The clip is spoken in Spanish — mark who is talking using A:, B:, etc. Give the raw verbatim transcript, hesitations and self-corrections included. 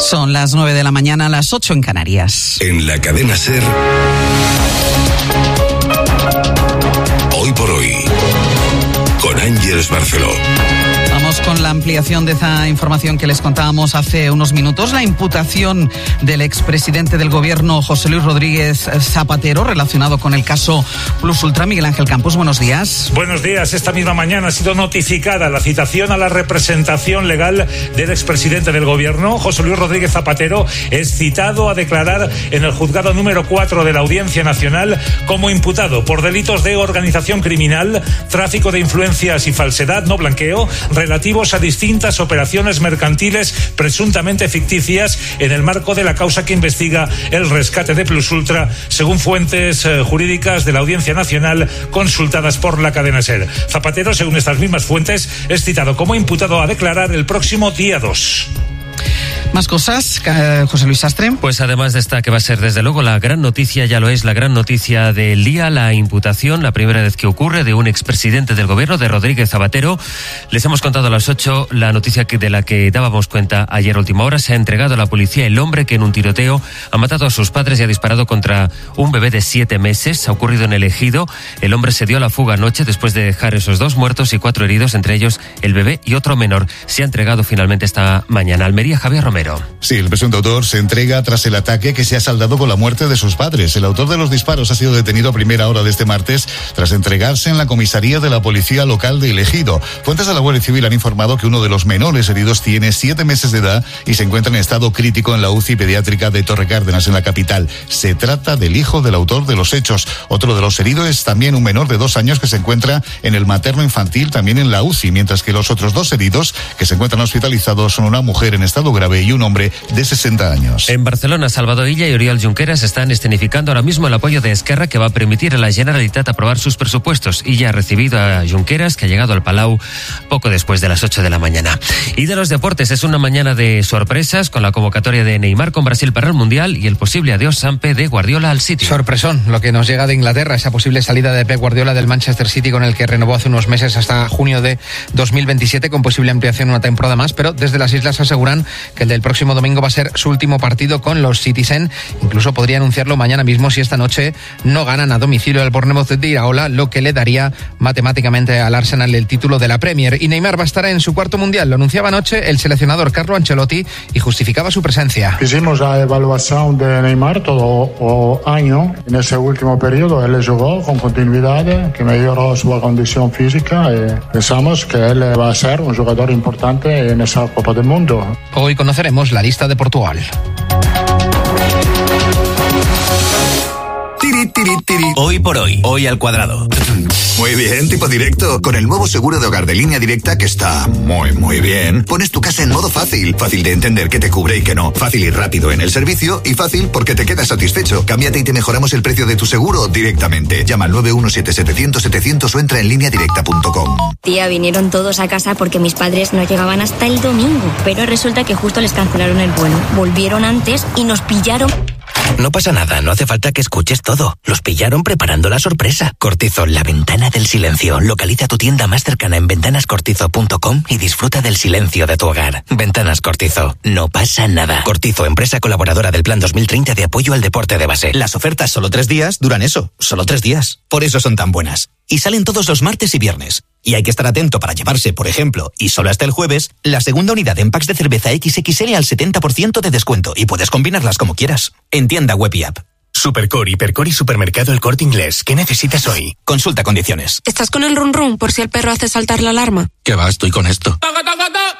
A: Son las nueve de la mañana, las ocho en Canarias.
B: En la cadena SER, Hoy por Hoy, con Ángeles Barceló.
A: Vamos con la ampliación de esa información que les contábamos hace unos minutos. La imputación del expresidente del gobierno, José Luis Rodríguez Zapatero, relacionado con el caso Plus Ultra. Miguel Ángel Campos, buenos días.
C: Buenos días. Esta misma mañana ha sido notificada la citación a la representación legal del expresidente del gobierno. José Luis Rodríguez Zapatero es citado a declarar en el juzgado número cuatro de la Audiencia Nacional como imputado por delitos de organización criminal, tráfico de influencias y falsedad, no blanqueo, relativos a distintas operaciones mercantiles presuntamente ficticias en el marco de la causa que investiga el rescate de Plus Ultra, según fuentes eh, jurídicas de la Audiencia Nacional consultadas por la cadena SER. Zapatero, según estas mismas fuentes, es citado como imputado a declarar el próximo día dos.
A: Más cosas, José Luis Sastre.
D: Pues además de esta que va a ser desde luego la gran noticia, ya lo es la gran noticia del día, la imputación, la primera vez que ocurre, de un expresidente del gobierno, de Rodríguez Zapatero. Les hemos contado a las ocho la noticia que, de la que dábamos cuenta ayer a última hora. Se ha entregado a la policía el hombre que en un tiroteo ha matado a sus padres y ha disparado contra un bebé de siete meses. Ha ocurrido en el Ejido. El hombre se dio a la fuga anoche después de dejar esos dos muertos y cuatro heridos, entre ellos el bebé y otro menor. Se ha entregado finalmente esta mañana. Almería, Javier Romero.
E: Sí, el presunto autor se entrega tras el ataque que se ha saldado con la muerte de sus padres. El autor de los disparos ha sido detenido a primera hora de este martes tras entregarse en la comisaría de la policía local de El Ejido. Fuentes de la Guardia Civil han informado que uno de los menores heridos tiene siete meses de edad y se encuentra en estado crítico en la U C I pediátrica de Torre Cárdenas, en la capital. Se trata del hijo del autor de los hechos. Otro de los heridos es también un menor de dos años que se encuentra en el materno infantil, también en la U C I, mientras que los otros dos heridos que se encuentran hospitalizados son una mujer en estado grave y un hombre de sesenta años.
D: En Barcelona, Salvador Illa y Oriol Junqueras están escenificando ahora mismo el apoyo de Esquerra, que va a permitir a la Generalitat aprobar sus presupuestos. Illa ha recibido a Junqueras, que ha llegado al Palau poco después de las ocho de la mañana. Y de los deportes, es una mañana de sorpresas con la convocatoria de Neymar con Brasil para el Mundial y el posible adiós Sampe de Guardiola al City.
F: Sorpresón, lo que nos llega de Inglaterra, esa posible salida de Pep Guardiola del Manchester City, con el que renovó hace unos meses hasta junio de dos mil veintisiete, con posible ampliación una temporada más, pero desde las islas aseguran que el del próximo domingo va a ser su último partido con los Citizen. Incluso podría anunciarlo mañana mismo si esta noche no ganan a domicilio al Bournemouth de Iraola, lo que le daría matemáticamente al Arsenal el título de la Premier. Y Neymar va a estar en su cuarto mundial. Lo anunciaba anoche el seleccionador Carlo Ancelotti y justificaba su presencia.
G: Hicimos la evaluación de Neymar todo el año. En ese último periodo él jugó con continuidad, que mejoró su condición física, y pensamos que él va a ser un jugador importante en esa Copa del Mundo.
F: Hoy conoceremos la lista de Portugal.
H: Tiri, tiri, tiri. Hoy por hoy, hoy al cuadrado.
I: Muy bien, tipo directo. Con el nuevo seguro de hogar de Línea Directa, que está muy, muy bien, pones tu casa en modo fácil. Fácil de entender qué te cubre y qué no. Fácil y rápido en el servicio, y fácil porque te quedas satisfecho. Cámbiate y te mejoramos el precio de tu seguro directamente. Llama al nueve uno siete siete cero cero setecientos o entra en línea directa punto com.
J: Tía, vinieron todos a casa porque mis padres no llegaban hasta el domingo. Pero resulta que justo les cancelaron el vuelo. Volvieron antes y nos pillaron.
H: No pasa nada, no hace falta que escuches todo. Los pillaron preparando la sorpresa. Cortizo, la ventana del silencio. Localiza tu tienda más cercana en ventanas cortizo punto com y disfruta del silencio de tu hogar. Ventanas Cortizo, no pasa nada. Cortizo, empresa colaboradora del Plan dos mil treinta de apoyo al deporte de base.
K: Las ofertas solo tres días duran eso, solo tres días. Por eso son tan buenas. Y salen todos los martes y viernes. Y hay que estar atento para llevarse, por ejemplo, y solo hasta el jueves, la segunda unidad en packs de cerveza equis equis ele al setenta por ciento de descuento, y puedes combinarlas como quieras. En tienda web y app.
L: Supercore, Hipercore y Supermercado El Corte Inglés. ¿Qué necesitas hoy?
K: Consulta condiciones.
M: ¿Estás con el run run por si el perro hace saltar la alarma?
L: ¿Qué va? Estoy con esto.